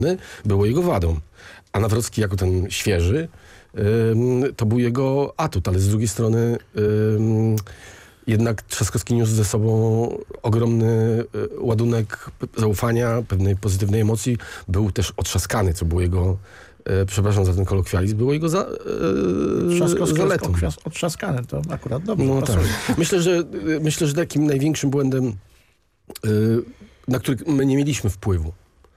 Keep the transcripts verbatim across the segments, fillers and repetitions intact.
było jego wadą. A Nawrocki jako ten świeży, to był jego atut, ale z drugiej strony jednak Trzaskowski niósł ze sobą ogromny ładunek zaufania, pewnej pozytywnej emocji. Był też otrzaskany, co było jego, przepraszam za ten kolokwializm, było jego za, Trzaskowski zaletą. jest otrzaskany, to akurat dobrze No pasuje. tak. Myślę, że, myślę, że takim największym błędem, na który my nie mieliśmy wpływu,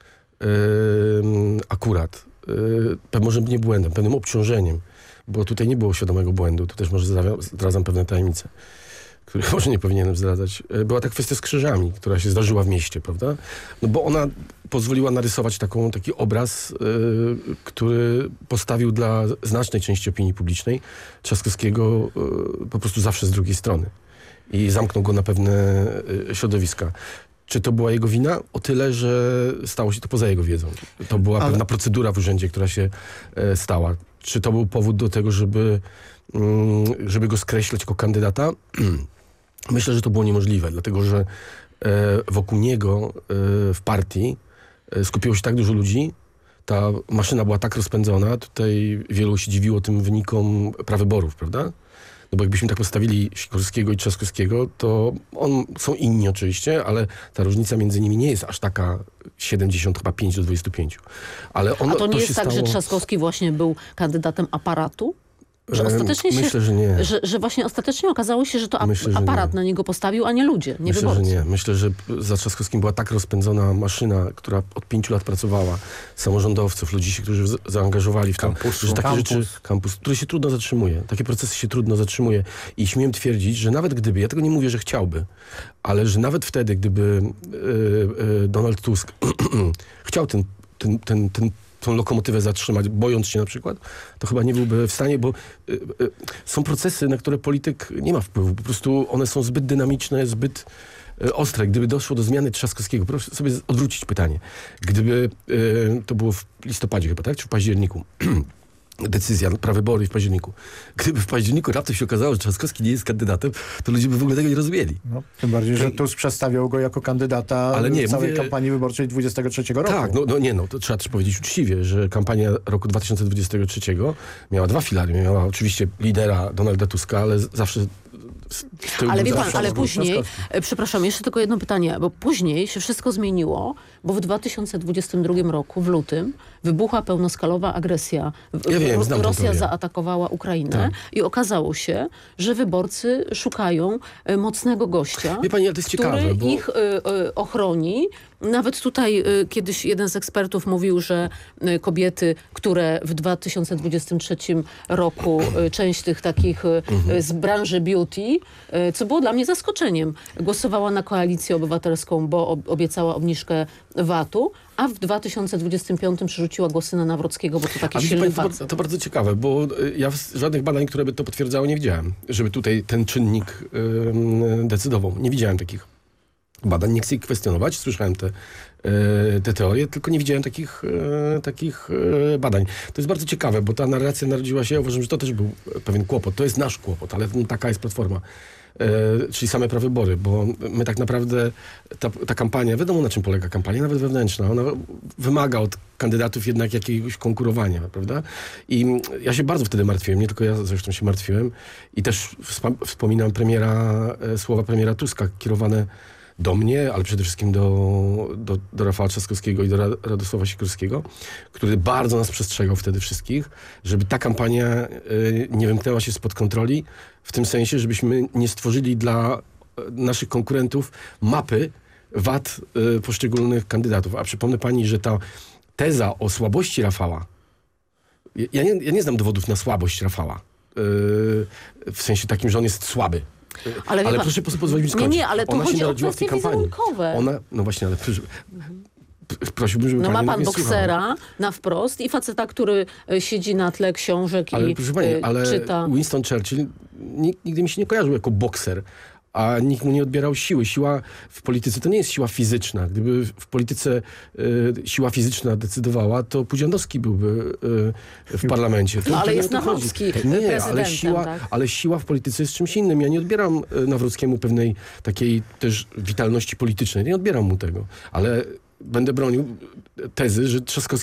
akurat, może nie błędem, pewnym obciążeniem, bo tutaj nie było świadomego błędu, tu też może zdradzam pewne tajemnice, których może nie powinienem zdradzać. Była ta kwestia z krzyżami, która się zdarzyła w mieście, prawda? No bo ona pozwoliła narysować taką, taki obraz, yy, który postawił dla znacznej części opinii publicznej Trzaskowskiego yy, po prostu zawsze z drugiej strony. I zamknął go na pewne yy, środowiska. Czy to była jego wina? O tyle, że stało się to poza jego wiedzą. To była Ale... pewna procedura w urzędzie, która się e, stała. Czy to był powód do tego, żeby, mm, żeby go skreślać jako kandydata? Myślę, że to było niemożliwe, dlatego że e, wokół niego e, w partii e, skupiło się tak dużo ludzi, ta maszyna była tak rozpędzona, tutaj wielu się dziwiło tym wynikom prawyborów, prawda? No bo jakbyśmy tak postawili Sikorskiego i Trzaskowskiego, to on, są inni oczywiście, ale ta różnica między nimi nie jest aż taka siedemdziesiąt pięć do dwudziestu pięciu. Ale on, A to nie to jest tak, stało... że Trzaskowski właśnie był kandydatem aparatu? Że ostatecznie się, Myślę, że nie. Że, że właśnie ostatecznie okazało się, że to Myślę, że aparat nie. na niego postawił, a nie ludzie, nie Myślę, wyborcy. że nie. Myślę, że za Trzaskowskim była tak rozpędzona maszyna, która od pięciu lat pracowała, samorządowców, ludzi, którzy z- zaangażowali w to, Kampusu. że takie Kampus. rzeczy, kampus, który się trudno zatrzymuje. Takie procesy się trudno zatrzymuje. I śmiem twierdzić, że nawet gdyby, ja tego nie mówię, że chciałby, ale że nawet wtedy, gdyby yy, yy, Donald Tusk chciał ten, ten, ten, ten tą lokomotywę zatrzymać, bojąc się na przykład, to chyba nie byłby w stanie, bo y, y, są procesy, na które polityk nie ma wpływu. Po prostu one są zbyt dynamiczne, zbyt y, ostre. Gdyby doszło do zmiany Trzaskowskiego, proszę sobie odwrócić pytanie. Gdyby, y, to było w listopadzie chyba, tak? Czy w październiku? Decyzja, prawybory w październiku. Gdyby w październiku raptem się okazało, że Trzaskowski nie jest kandydatem, to ludzie by w ogóle tego nie rozumieli. No, tym bardziej, że Tusk przedstawiał go jako kandydata Ale nie, w całej mówię... kampanii wyborczej dwudziestego trzeciego roku. Tak, no, no nie no, to trzeba też powiedzieć uczciwie, że kampania roku dwa tysiące dwudziestego trzeciego miała dwa filary. Miała oczywiście lidera Donalda Tuska, ale z- zawsze z tyłu Ale wie pan, zawsze ale był później, Trzaskowski. e, przepraszam, jeszcze tylko jedno pytanie, bo później się wszystko zmieniło, bo w dwa tysiące dwudziestym drugim roku, w lutym, wybuchła pełnoskalowa agresja. W- Ja wiem, Ro- znam tą Rosja teorię. zaatakowała Ukrainę Tak. i okazało się, że wyborcy szukają e, mocnego gościa, Wie pani, ale to jest który ciekawe, bo... ich e, e, ochroni. Nawet tutaj e, kiedyś jeden z ekspertów mówił, że e, kobiety, które w dwa tysiące dwudziestym trzecim roku e, część tych takich e, Mhm. z branży beauty, e, co było dla mnie zaskoczeniem, głosowała na Koalicję Obywatelską, bo ob- obiecała obniżkę vatu, a w dwa tysiące dwudziestym piątym przerzuciła głosy na Nawrockiego, bo to taki A widzi silny pani, to, facet. bardzo, to bardzo ciekawe, bo y, ja w- żadnych badań, które by to potwierdzały, nie widziałem. Żeby tutaj ten czynnik ym, decydował. Nie widziałem takich badań. Nie chcę ich kwestionować. Słyszałem te, y, te teorie, tylko nie widziałem takich, y, takich y, badań. To jest bardzo ciekawe, bo ta narracja narodziła się, ja uważam, że to też był pewien kłopot. To jest nasz kłopot, ale no, taka jest Platforma. E, czyli same prawybory, bo my tak naprawdę, ta, ta kampania, wiadomo na czym polega kampania, nawet wewnętrzna, ona wymaga od kandydatów jednak jakiegoś konkurowania, prawda? I ja się bardzo wtedy martwiłem, nie tylko ja zresztą się martwiłem i też wspa- wspominam premiera, e, słowa premiera Tuska kierowane do mnie, ale przede wszystkim do, do, do Rafała Trzaskowskiego i do Ra- Radosława Sikorskiego, który bardzo nas przestrzegał wtedy wszystkich, żeby ta kampania y, nie wymknęła się spod kontroli, w tym sensie, żebyśmy nie stworzyli dla y, naszych konkurentów mapy wad y, poszczególnych kandydatów. A przypomnę pani, że ta teza o słabości Rafała, ja nie, ja nie znam dowodów na słabość Rafała, y, w sensie takim, że on jest słaby. Ale, wie Ale pan, proszę po- pozwolić mi nie, skończyć. nie, ale tu Ona się chodzi o narodziła w tej kwestie kampanii. wizerunkowe. Ona, no właśnie, ale proszę, p- prosiłbym, żeby No ma pani pan mnie słuchała. boksera na wprost i faceta, który e, siedzi na tle książek Ale i proszę pani, e, ale czyta. Winston Churchill nikt, nigdy mi się nie kojarzył jako bokser, a nikt mu nie odbierał siły. Siła w polityce to nie jest siła fizyczna. Gdyby w polityce y, siła fizyczna decydowała, to Pudzianowski byłby y, w parlamencie. To, No, ale to nie jest o to chodzi. Nawrocki Nie, prezydentem, ale siła, tak? ale siła w polityce jest czymś innym. Ja nie odbieram y, Nawrockiemu pewnej takiej też witalności politycznej. Nie odbieram mu tego. Ale będę bronił tezy, że Trzaskowski